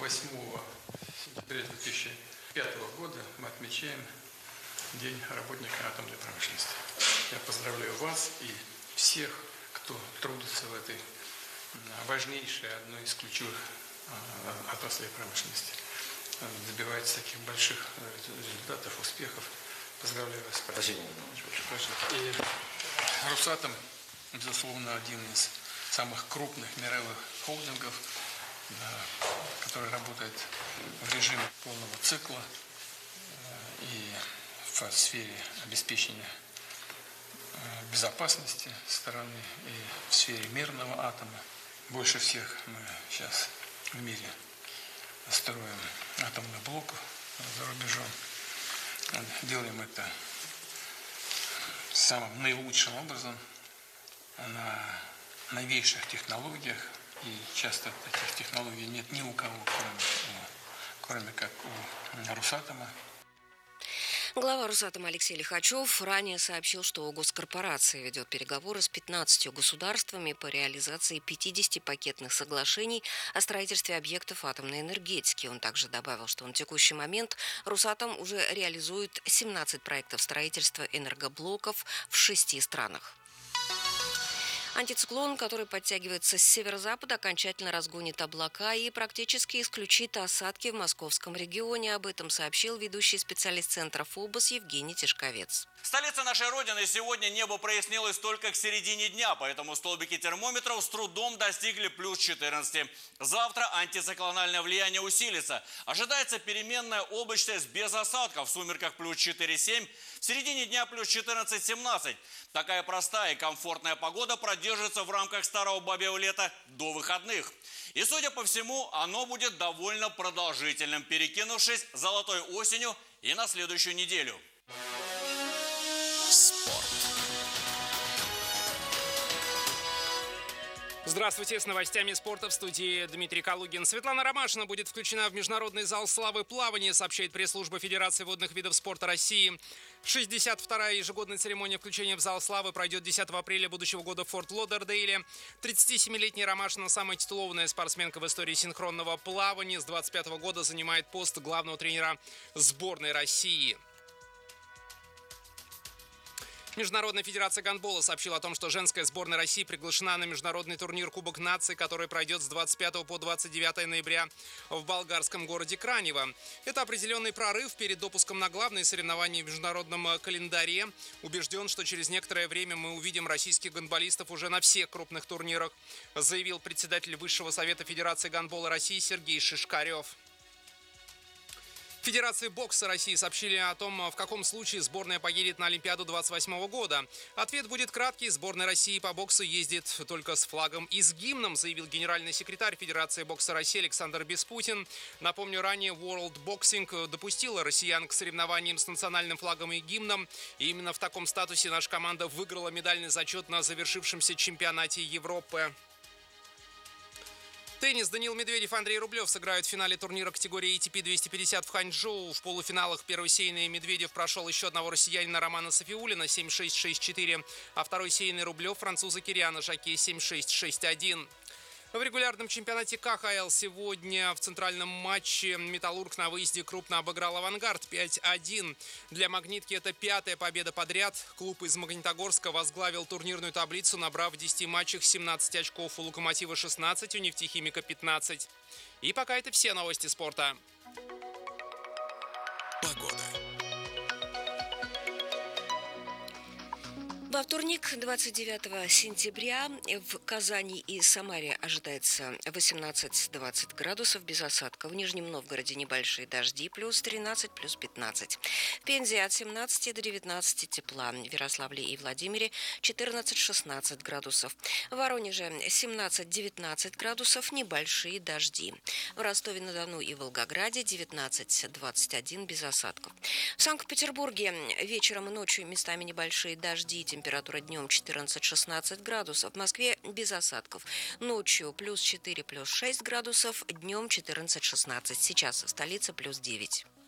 8 сентября 2005 года мы отмечаем День работника атомной промышленности. Я поздравляю вас и всех, кто трудится в этой важнейшей, одной из ключевых отраслей промышленности. Добивается таких больших результатов, успехов. Поздравляю вас. Спасибо. И Росатом, безусловно, один из самых крупных мировых холдингов, который работает в режиме полного цикла и в сфере обеспечения безопасности страны и в сфере мирного атома. Больше всех мы сейчас в мире строим атомных блоков за рубежом. Делаем это самым наилучшим образом, на новейших технологиях. И часто таких технологий нет ни у кого, кроме как у Росатома. Глава Росатома Алексей Лихачев ранее сообщил, что госкорпорация ведет переговоры с 15 государствами по реализации 50 пакетных соглашений о строительстве объектов атомной энергетики. Он также добавил, что на текущий момент Росатом уже реализует 17 проектов строительства энергоблоков в 6 странах. Антициклон, который подтягивается с северо-запада, окончательно разгонит облака и практически исключит осадки в московском регионе. Об этом сообщил ведущий специалист Центра ФОБОС Евгений Тишковец. В столице нашей Родины сегодня небо прояснилось только к середине дня, поэтому столбики термометров с трудом достигли плюс 14. Завтра антициклональное влияние усилится. Ожидается переменная облачность без осадков, в сумерках плюс 4-7, в середине дня плюс 14-17. Такая простая и комфортная погода продержится в рамках старого бабьего лета до выходных. И, судя по всему, оно будет довольно продолжительным, перекинувшись золотой осенью и на следующую неделю. Спорт. Здравствуйте, с новостями спорта в студии Дмитрий Калугин. Светлана Ромашина будет включена в Международный зал славы плавания, сообщает пресс-служба Федерации водных видов спорта России. 62-я ежегодная церемония включения в зал славы пройдет 10 апреля будущего года в Форт Лодердейле. 37-летняя Ромашина, самая титулованная спортсменка в истории синхронного плавания, с 25 года занимает пост главного тренера сборной России. Международная федерация гандбола сообщила о том, что женская сборная России приглашена на международный турнир Кубок наций, который пройдет с 25 по 29 ноября в болгарском городе Кранево. Это определенный прорыв перед допуском на главные соревнования в международном календаре. Убежден, что через некоторое время мы увидим российских гандболистов уже на всех крупных турнирах, заявил председатель Высшего совета Федерации гандбола России Сергей Шишкарев. Федерации бокса России сообщили о том, в каком случае сборная поедет на Олимпиаду 28 года. Ответ будет краткий. Сборная России по боксу ездит только с флагом и с гимном, заявил генеральный секретарь Федерации бокса России Александр Беспутин. Напомню, ранее World Boxing допустила россиян к соревнованиям с национальным флагом и гимном. И именно в таком статусе наша команда выиграла медальный зачет на завершившемся чемпионате Европы. Теннис. Даниил Медведев и Андрей Рублев сыграют в финале турнира категории ATP 250 в Ханчжоу. В полуфиналах первой серийной Медведев прошел еще одного россиянина Романа Сафиуллина 7-6, 6-4, а второй серийный Рублев француза Кириана Жаке 7-6, 6-1. В регулярном чемпионате КХЛ сегодня в центральном матче «Металлург» на выезде крупно обыграл «Авангард» 5-1. Для «Магнитки» это 5-я победа подряд. Клуб из Магнитогорска возглавил турнирную таблицу, набрав в 10 матчах 17 очков. У «Локомотива» 16, у «Нефтехимика» 15. И пока это все новости спорта. Погода. Во вторник, 29 сентября, в Казани и Самаре ожидается 18-20 градусов без осадков. В Нижнем Новгороде небольшие дожди, плюс 13, плюс 15. В Пензе от 17 до 19 тепла. В Ярославле и Владимире 14-16 градусов. В Воронеже 17-19 градусов, небольшие дожди. В Ростове-на-Дону и Волгограде 19-21 без осадков. В Санкт-Петербурге вечером и ночью местами небольшие дожди. Температура днем 14-16 градусов. В Москве без осадков. Ночью плюс 4, плюс 6 градусов. Днем 14-16. Сейчас в столице плюс 9.